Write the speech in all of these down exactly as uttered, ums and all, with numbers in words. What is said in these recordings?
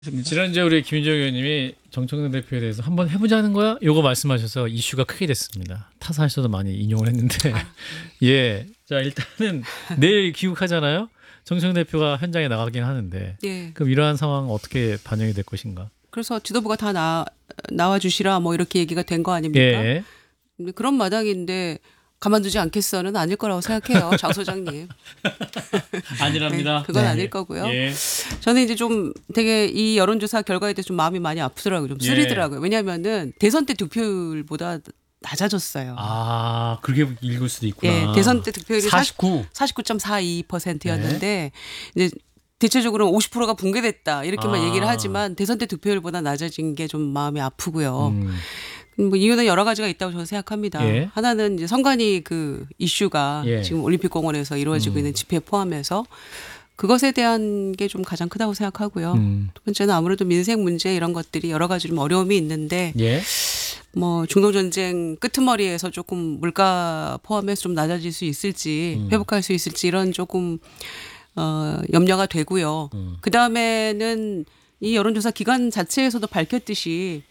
지난주에 우리 김윤정 의원님이 정청래 대표에 대해서 한번 해보자는 거야? 요거 말씀하셔서 이슈가 크게 됐습니다. 타사에서도 많이 인용을 했는데 예, 자 일단은 내일 귀국하잖아요. 정청래 대표가 현장에 나가긴 하는데 예. 그럼 이러한 상황 어떻게 반영이 될 것인가? 그래서 지도부가 다 나, 나와주시라 뭐 이렇게 얘기가 된 거 아닙니까? 예. 근데 그런 마당인데 가만두지 않겠어는 아닐 거라고 생각해요. 장 소장님. 아니랍니다. 네, 그건 네. 아닐 거고요. 예. 저는 이제 좀 되게 이 여론조사 결과에 대해서 좀 마음이 많이 아프더라고요. 좀 쓰리더라고요. 예. 왜냐하면은 대선 때 득표율보다 낮아졌어요. 아, 그렇게 읽을 수도 있구나. 예, 대선 때 득표율이 사십구. 사십구 점 사이 퍼센트였는데 네. 이제 대체적으로 오십 퍼센트가 붕괴됐다 이렇게만 아. 얘기를 하지만 대선 때 득표율보다 낮아진 게 좀 마음이 아프고요. 음. 뭐 이유는 여러 가지가 있다고 저는 생각합니다. 예. 하나는 이제 선관위 그 이슈가 예. 지금 올림픽공원에서 이루어지고 음. 있는 집회 포함해서 그것에 대한 게 좀 가장 크다고 생각하고요. 음. 두 번째는 아무래도 민생 문제 이런 것들이 여러 가지 좀 어려움이 있는데 예. 뭐 중동전쟁 끄트머리에서 조금 물가 포함해서 좀 낮아질 수 있을지 음. 회복할 수 있을지 이런 조금 어, 염려가 되고요. 음. 그다음에는 이 여론조사 기관 자체에서도 밝혔듯이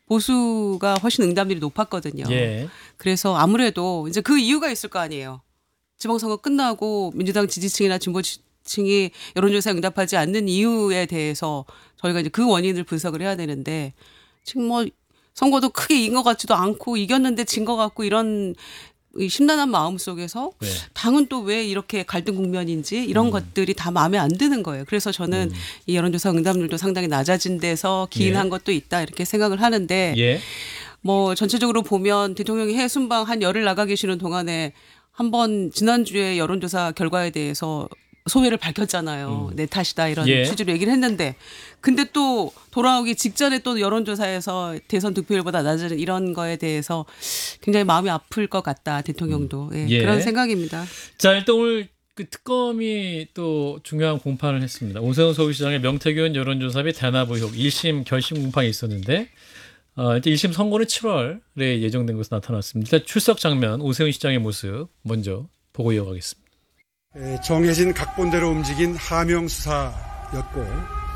보수가 훨씬 응답률이 높았거든요. 예. 그래서 아무래도 이제 그 이유가 있을 거 아니에요. 지방선거 끝나고 민주당 지지층이나 진보층이 여론조사에 응답하지 않는 이유에 대해서 저희가 이제 그 원인을 분석을 해야 되는데 지금 뭐 선거도 크게 이긴 것 같지도 않고 이겼는데 진 것 같고 이런 이 심란한 마음 속에서 네. 당은 또 왜 이렇게 갈등 국면인지 이런 음. 것들이 다 마음에 안 드는 거예요. 그래서 저는 음. 이 여론조사 응답률도 상당히 낮아진 데서 기인한 예. 것도 있다 이렇게 생각을 하는데 예. 뭐 전체적으로 보면 대통령이 해외 순방 한 열흘 나가 계시는 동안에 한번 지난주에 여론조사 결과에 대해서 소회를 밝혔잖아요. 음. 내 탓이다 이런 예. 취지로 얘기를 했는데 근데 또 돌아오기 직전에 또 여론조사에서 대선 득표율보다 낮은 이런 거에 대해서 굉장히 마음이 아플 것 같다. 대통령도. 예, 예. 그런 생각입니다. 자, 일단 오늘 그 특검이 또 중요한 공판을 했습니다. 오세훈 서울시장의 명태균 여론조사 및 대납 의혹 일 심 결심 공판이 있었는데 어, 이제 일 심 선고는 칠월에 예정된 것으로 나타났습니다. 일단 출석 장면 오세훈 시장의 모습 먼저 보고 이어가겠습니다. 정해진 각본대로 움직인 하명 수사였고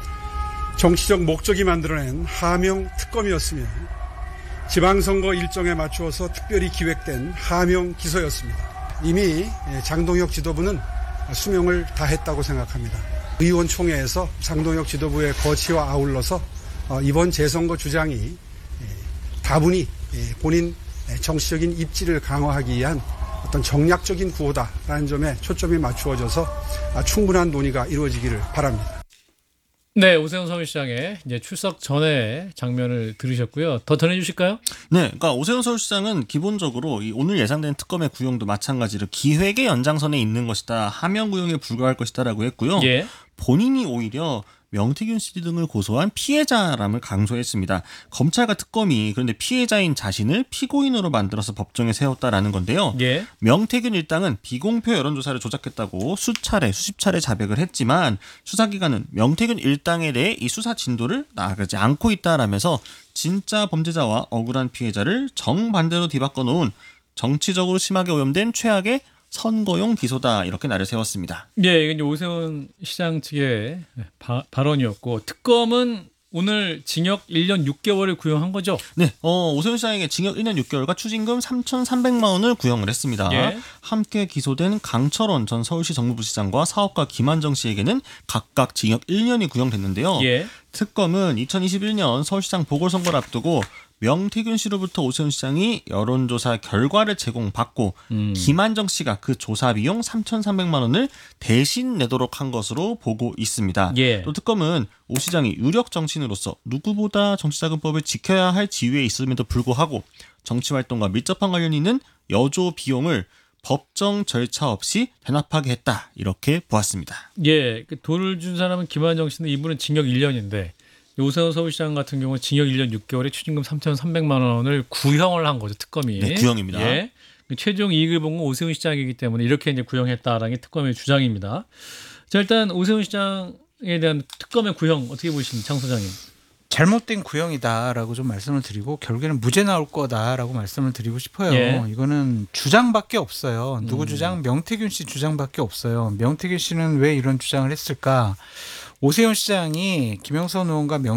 정치적 목적이 만들어낸 하명 특검이었으며 지방선거 일정에 맞추어서 특별히 기획된 하명 기소였습니다. 이미 장동혁 지도부는 수명을 다했다고 생각합니다. 의원총회에서 장동혁 지도부의 거취와 아울러서 이번 재선거 주장이 다분히 본인 정치적인 입지를 강화하기 위한 어떤 정략적인 구호다라는 점에 초점이 맞추어져서 충분한 논의가 이루어지기를 바랍니다. 네, 오세훈 서울시장의 이제 출석 전에 장면을 들으셨고요. 더 전해주실까요? 네, 그러니까 오세훈 서울시장은 기본적으로 이 오늘 예상된 특검의 구형도 마찬가지로 기획의 연장선에 있는 것이다, 하명 구형에 불과할 것이다라고 했고요. 예. 본인이 오히려 명태균 씨 등을 고소한 피해자람을 강조했습니다. 검찰과 특검이 그런데 피해자인 자신을 피고인으로 만들어서 법정에 세웠다라는 건데요. 예. 명태균 일당은 비공표 여론조사를 조작했다고 수차례 수십 차례 자백을 했지만 수사기관은 명태균 일당에 대해 이 수사 진도를 나아가지 않고 있다라면서 진짜 범죄자와 억울한 피해자를 정반대로 뒤바꿔 놓은 정치적으로 심하게 오염된 최악의 선거용 기소다 이렇게 날을 세웠습니다. 예, 이게 이제 오세훈 시장 측의 바, 발언이었고 특검은 오늘 징역 일 년 육 개월을 구형한 거죠? 네, 어, 오세훈 시장에게 징역 일 년 육 개월과 추징금 삼천삼백만 원을 구형을 했습니다. 예. 함께 기소된 강철원 전 서울시 정무부시장과 사업가 김한정 씨에게는 각각 징역 일 년이 구형됐는데요. 예. 특검은 이천이십일 년 서울시장 보궐선거를 앞두고 명태균 씨로부터 오세훈 시장이 여론조사 결과를 제공받고 음. 김한정 씨가 그 조사 비용 삼천삼백만 원을 대신 내도록 한 것으로 보고 있습니다. 예. 또 특검은 오 시장이 유력 정치인으로서 누구보다 정치자금법을 지켜야 할 지위에 있음에도 불구하고 정치활동과 밀접한 관련이 있는 여조 비용을 법정 절차 없이 대납하게 했다 이렇게 보았습니다. 예, 그 돈을 준 사람은 김한정 씨인데 이분은 징역 일 년인데 오세훈 서울시장 같은 경우는 징역 일 년 육 개월에 추징금 삼천삼백만 원을 구형을 한 거죠, 특검이. 네, 구형입니다. 예. 최종 이익을 본 건 오세훈 시장이기 때문에 이렇게 이제 구형했다라는 게 특검의 주장입니다. 자, 일단 오세훈 시장에 대한 특검의 구형 어떻게 보시는지 장 소장님. 잘못된 구형이다라고 좀 말씀을 드리고 결국에는 무죄 나올 거다라고 말씀을 드리고 싶어요. 예. 이거는 주장밖에 없어요. 누구 음. 주장? 명태균 씨 주장밖에 없어요. 명태균 씨는 왜 이런 주장을 했을까? 오세훈 시장이 김영선 의원과 명